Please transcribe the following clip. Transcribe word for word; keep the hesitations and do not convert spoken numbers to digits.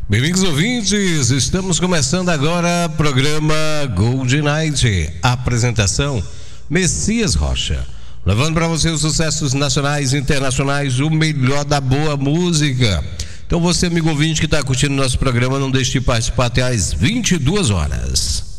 Bem-vindos, ouvintes, estamos começando agora o programa Gold Night. Apresentação, Messias Rocha, levando para você os sucessos nacionais e internacionais, o melhor da boa música. Então você, amigo ouvinte que está curtindo nosso programa, não deixe de participar até às vinte e duas horas.